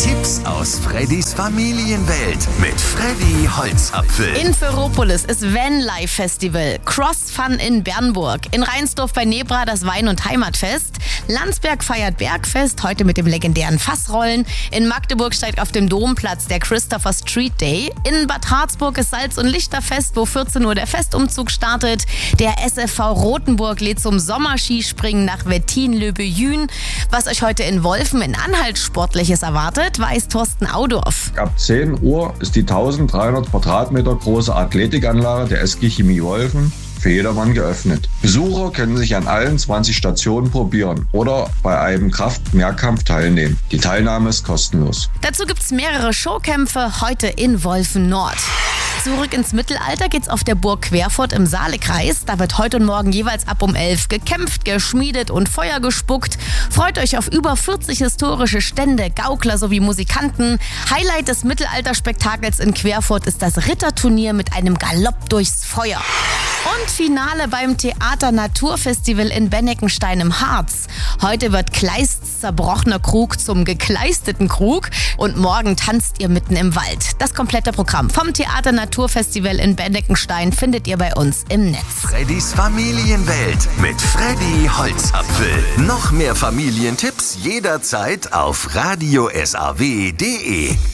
Tipps aus Freddys Familienwelt mit Freddy Holzapfel. In Ferropolis ist Vanlife Festival, Cross Fun in Bernburg, in Reinsdorf bei Nebra das Wein- und Heimatfest, Landsberg feiert Bergfest, heute mit dem legendären Fassrollen, in Magdeburg steigt auf dem Domplatz der Christopher Street Day, in Bad Harzburg ist Salz- und Lichterfest, wo 14 Uhr der Festumzug startet, der SFV Rothenburg lädt zum Sommerskispringen nach Wettin-Löbejün. Was euch heute in Wolfen in Anhalt Sportliches erwartet, weiß Thorsten Audorf. Ab 10 Uhr ist die 1300 Quadratmeter große Athletikanlage der SG Chemie Wolfen für jedermann geöffnet. Besucher können sich an allen 20 Stationen probieren oder bei einem Kraft-Mehrkampf teilnehmen. Die Teilnahme ist kostenlos. Dazu gibt's mehrere Showkämpfe heute in Wolfen Nord. Zurück ins Mittelalter geht's auf der Burg Querfurt im Saalekreis. Da wird heute und morgen jeweils ab um 11 gekämpft, geschmiedet und Feuer gespuckt. Freut euch auf über 40 historische Stände, Gaukler sowie Musikanten. Highlight des Mittelalterspektakels in Querfurt ist das Ritterturnier mit einem Galopp durchs Feuer. Und Finale beim Theater Naturfestival in Benneckenstein im Harz. Heute wird Kleists zerbrochener Krug zum gekleisteten Krug und morgen tanzt ihr mitten im Wald. Das komplette Programm vom Theater Naturfestival in Benneckenstein findet ihr bei uns im Netz. Freddys Familienwelt mit Freddy Holzapfel. Noch mehr Familientipps jederzeit auf radiosaw.de.